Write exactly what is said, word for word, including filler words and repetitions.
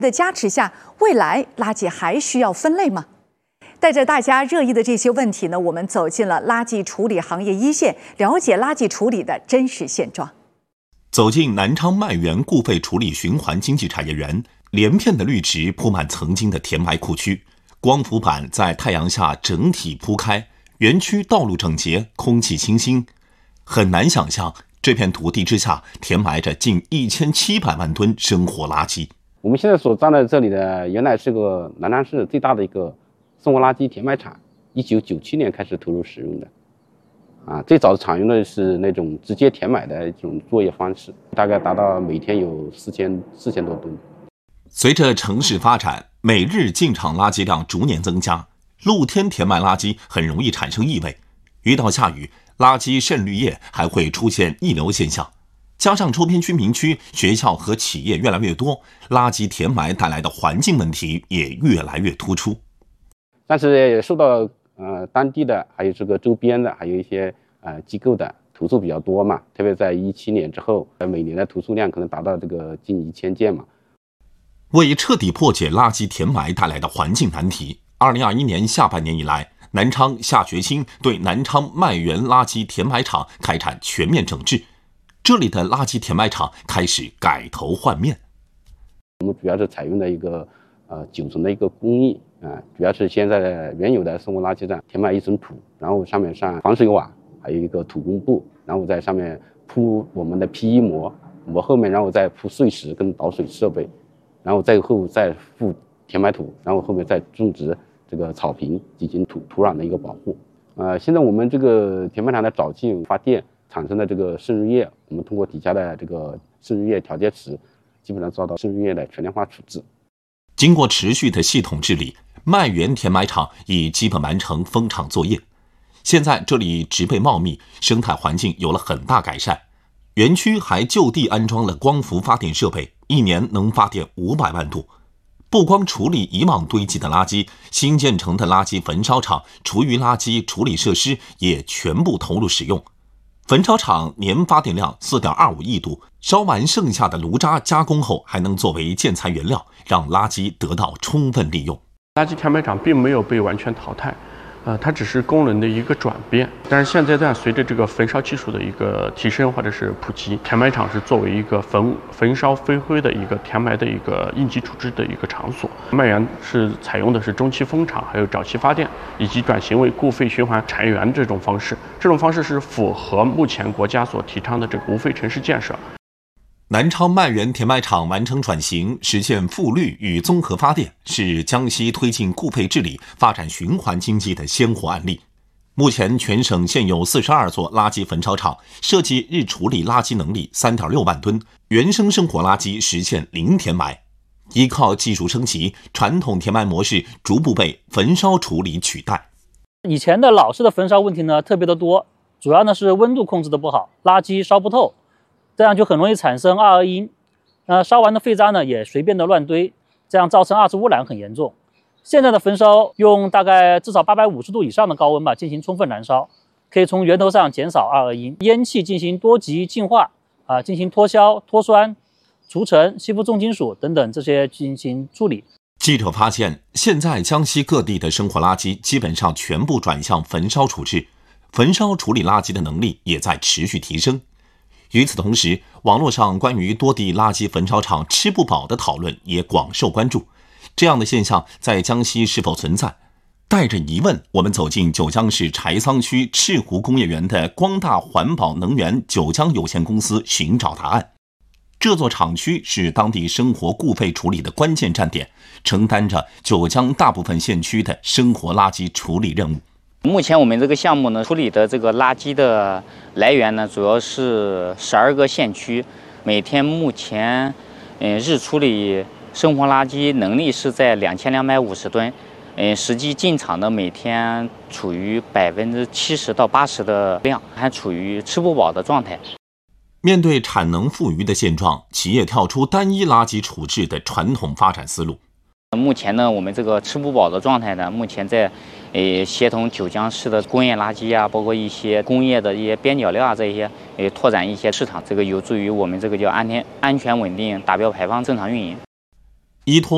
的加持下，未来垃圾还需要分类吗？带着大家热议的这些问题呢，我们走进了垃圾处理行业一线，了解垃圾处理的真实现状。 走进南昌麦源固废处理循环经济产业园，连片的绿植铺满曾经的填埋库区，光伏板在太阳下整体铺开，园区道路整洁，空气清新。很难想象，这片土地之下填埋着近一千七百万吨生活垃圾。 我们现在所站在这里的，原来是个南昌市最大的一个生活垃圾填埋场，一九九七年开始投入使用的。啊，最早采用的是那种直接填埋的一种作业方式，大概达到每天有四千四千多吨。 随着城市发展，每日进场垃圾量逐年增加，露天填埋垃圾很容易产生异味，遇到下雨，垃圾渗绿液还会出现溢流现象。加上周边居民区、学校和企业越来越多，垃圾填埋带来的环境问题也越来越突出。 但是也受到呃当地的，还有这个周边的，还有一些呃机构的投诉比较多嘛，特别在一七年之后，每年的投诉量可能达到这个近一千件嘛。 为彻底破解垃圾填埋带来的环境难题，二零二一年下半年以来，南昌下决心对南昌麦源垃圾填埋场开展全面整治。这里的垃圾填埋场开始改头换面。 我们主要是采用的一个呃九层的一个工艺啊、呃，主要是先在原有的生活垃圾站填埋一层土，然后上面上防水瓦，还有一个土工布，然后在上面铺我们的 P 一 膜，膜后面然后再铺碎石跟导水设备，然后再后再覆填埋土，然后后面再种植这个草坪进行土土壤的一个保护。呃，现在我们这个填埋场的沼气发电产生的这个渗入液，我们通过底下的这个渗入液调节池，基本上做到渗入液的全量化处置。 经过持续的系统治理，麦源填埋场已基本完成封场作业。现在这里植被茂密，生态环境有了很大改善。园区还就地安装了光伏发电设备，一年能发电五百万度。不光处理以往堆积的垃圾，新建成的垃圾焚烧厂、厨余垃圾处理设施也全部投入使用。焚烧厂年发电量 四点二五亿度，烧完剩下的炉渣加工后还能作为建材原料，让垃圾得到充分利用。 垃圾填埋场并没有被完全淘汰，呃，它只是功能的一个转变。但是现阶段随着这个焚烧技术的一个提升或者是普及，填埋场是作为一个焚焚烧飞灰的一个填埋的一个应急处置的一个场所。麦源是采用的是中期封场，还有沼气发电，以及转型为固废循环产业园这种方式。这种方式是符合目前国家所提倡的这个无废城市建设。 南昌麦源填埋场完成转型，实现负绿与综合发电，是江西推进固废治理、发展循环经济的鲜活案例。目前全省现有四十二座垃圾焚烧厂，设计日处理垃圾能力 三点六万吨，原生生活垃圾实现零填埋。依靠技术升级，传统填埋模式逐步被焚烧处理取代。 以前的老式的焚烧问题呢特别的多，主要呢是温度控制的不好，垃圾烧不透，这样就很容易产生二恶英。呃，烧完的废渣呢也随便的乱堆，这样造成二次污染很严重。现在的焚烧用大概至少八百五十度以上的高温吧进行充分燃烧，可以从源头上减少二恶英，烟气进行多级净化啊、呃，进行脱硝、脱酸、除尘、吸附重金属等等这些进行处理。 记者发现，现在江西各地的生活垃圾基本上全部转向焚烧处置，焚烧处理垃圾的能力也在持续提升。与此同时，网络上关于多地垃圾焚烧厂吃不饱的讨论也广受关注。这样的现象在江西是否存在？带着疑问，我们走进九江市柴桑区赤湖工业园的光大环保能源九江有限公司寻找答案。这座厂区是当地生活固废处理的关键站点，承担着九江大部分县区的生活垃圾处理任务。 目前我们这个项目呢，处理的这个垃圾的来源呢，主要是十二个县区，每天目前，嗯，日处理生活垃圾能力是在两千两百五十吨，嗯，实际进场的每天处于百分之七十到八十的量，还处于吃不饱的状态。 面对产能富余的现状，企业跳出单一垃圾处置的传统发展思路。 目前呢，我们这个吃不饱的状态呢，目前在，呃，协同九江市的工业垃圾啊，包括一些工业的一些边角料啊，这一些，呃，拓展一些市场，这个有助于我们这个叫安全、安全稳定、达标排放正常运营。 依托